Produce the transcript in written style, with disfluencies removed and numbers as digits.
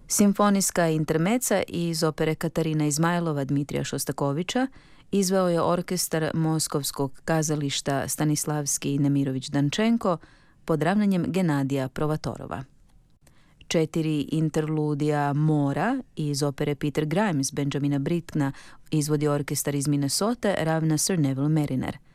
Simfonijska intermeca iz opere Katarina Izmajlova Dmitrija Šostakovića izveo je orkestar Moskovskog kazališta Stanislavski Nemirović Dančenko pod ravnanjem Genadija Provatorova. 4 interludija Mora iz opere Peter Grimes Benjamina Brittna izvodi orkestar iz Minnesota ravna Sir Neville Mariner.